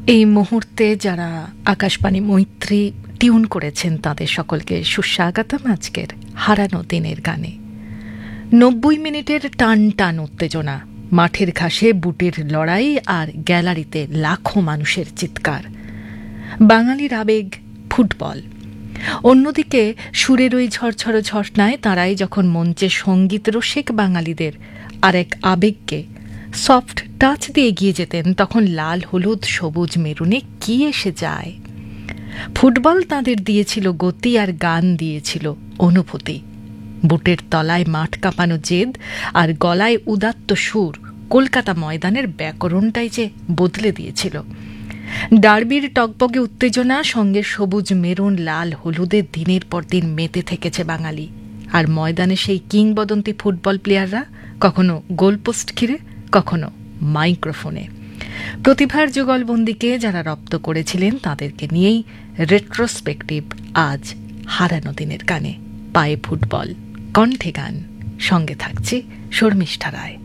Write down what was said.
এই মুহূর্তে যারা আকাশবাণী মৈত্রী টিউন করেছেন তাদের সকলকে সুস্বাগতম আজকের হারানো দিনের গানে। 90 মিনিটের টান টান উত্তেজনা, মাঠের ঘাসে বুটের লড়াই আর গ্যালারিতে লাখো মানুষের চিৎকার। বাঙালির আবেগ ফুটবল। অন্যদিকে সুরের ওই ঝরঝর ঝর্ণায় তারাই যখন মঞ্চে সঙ্গীত রসিক বাঙালিদের আর এক আবেগকে সফট টাচ দিয়ে এগিয়ে যেতেন, তখন লাল হলুদ সবুজ মেরুনে কি এসে যায়। ফুটবল তাদের দিয়েছিল গতি আর গান দিয়েছিল অনুভূতি। বুটের তলায় মাঠ কাঁপানো জেদ আর গলায় উদাত্ত সুর কলকাতা ময়দানের ব্যাকরণটাই যে বদলে দিয়েছিল। ডার্বির টকবগে উত্তেজনা সঙ্গে সবুজ মেরুন লাল হলুদের দিনের পর দিন মেতে থেকেছে বাঙালি। আর ময়দানে সেই কিংবদন্তি ফুটবল প্লেয়াররা কখনো গোলপোস্ট ঘিরে, কখনো মাইক্রোফোনে। প্রতিভার যুগলবন্দিকে যারা রপ্ত করেছিলেন তাদেরকে নিয়েই রেট্রোস্পেকটিভ আজ হারানো দিনের গানে। পায়ে ফুটবল, কণ্ঠে গান, সঙ্গে থাকছে শর্মিষ্ঠা রায়।